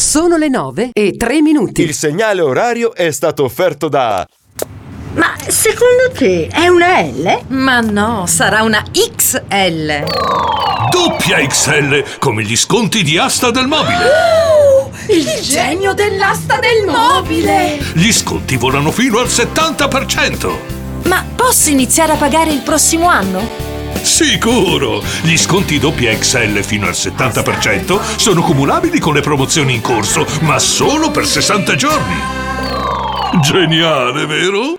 Sono le 9:03. Il segnale orario è stato offerto da... Ma secondo te è una L? Ma no, sarà una XL. Doppia XL, come gli sconti di Asta del Mobile. Il genio dell'asta del mobile! Gli sconti volano fino al 70%. Ma posso iniziare a pagare il prossimo anno? Sicuro! Gli sconti doppia XL fino al 70% sono cumulabili con le promozioni in corso, ma solo per 60 giorni. Geniale, vero?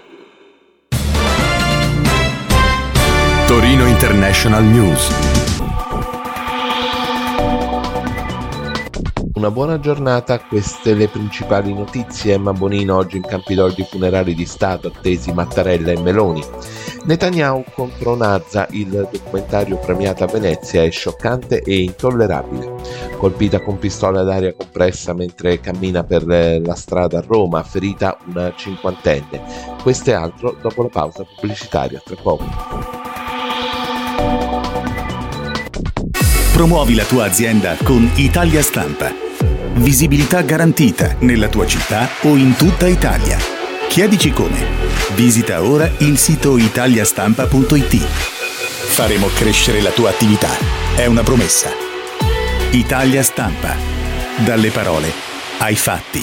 Torino International News. Una buona giornata, queste le principali notizie. Emma Bonino oggi in Campidoglio, funerali di Stato, attesi Mattarella e Meloni. Netanyahu contro Nazza, il documentario premiato a Venezia è scioccante e intollerabile. Colpita con pistola ad aria compressa mentre cammina per la strada a Roma, ferita una cinquantenne. Questo e altro dopo la pausa pubblicitaria, tra poco. Promuovi la tua azienda con Italia Stampa. Visibilità garantita nella tua città o in tutta Italia. Chiedici come. Visita ora il sito italiastampa.it. Faremo crescere la tua attività. È una promessa. Italia Stampa. Dalle parole ai fatti.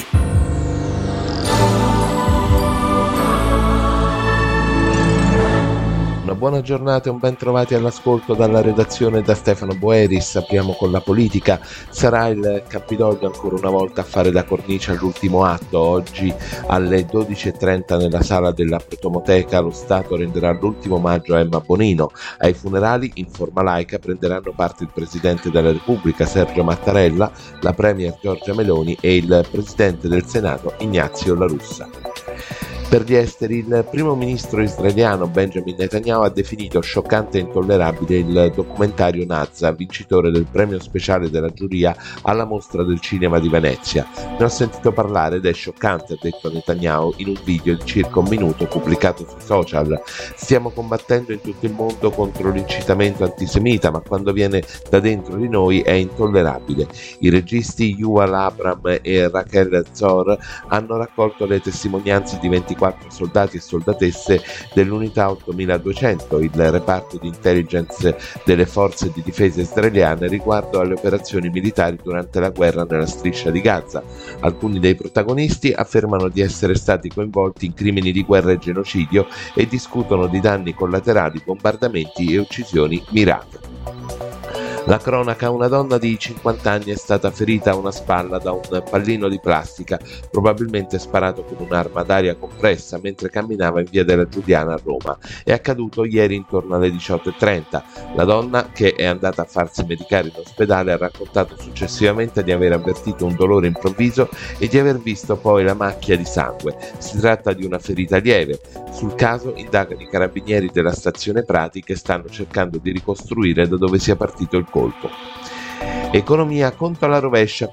Una buona giornata e un ben trovati all'ascolto dalla redazione da Stefano Boeris. Apriamo con la politica. Sarà il Campidoglio ancora una volta a fare da cornice all'ultimo atto. Oggi alle 12:30 nella sala della Protomoteca lo Stato renderà l'ultimo omaggio a Emma Bonino. Ai funerali in forma laica prenderanno parte il Presidente della Repubblica Sergio Mattarella, la Premier Giorgia Meloni e il Presidente del Senato Ignazio La Russa. Per gli esteri, il primo ministro israeliano Benjamin Netanyahu ha definito scioccante e intollerabile il documentario Nazza, vincitore del premio speciale della giuria alla Mostra del Cinema di Venezia. Ne ho sentito parlare ed è scioccante, ha detto Netanyahu in un video di circa un minuto pubblicato sui social. Stiamo combattendo in tutto il mondo contro l'incitamento antisemita, ma quando viene da dentro di noi è intollerabile. I registi Yuval Abram e Rachel Zor hanno raccolto le testimonianze di 24 soldati e soldatesse dell'unità 8200, il reparto di intelligence delle forze di difesa israeliane, riguardo alle operazioni militari durante la guerra nella striscia di Gaza. Alcuni dei protagonisti affermano di essere stati coinvolti in crimini di guerra e genocidio e discutono di danni collaterali, bombardamenti e uccisioni mirate. La cronaca: una donna di 50 anni è stata ferita a una spalla da un pallino di plastica, probabilmente sparato con un'arma d'aria compressa mentre camminava in via della Giuliana a Roma. È accaduto ieri intorno alle 18:30. La donna, che è andata a farsi medicare in ospedale, ha raccontato successivamente di aver avvertito un dolore improvviso e di aver visto poi la macchia di sangue. Si tratta di una ferita lieve. Sul caso indagano i carabinieri della stazione Prati, che stanno cercando di ricostruire da dove sia partito il colpo. Economia: conto alla rovescia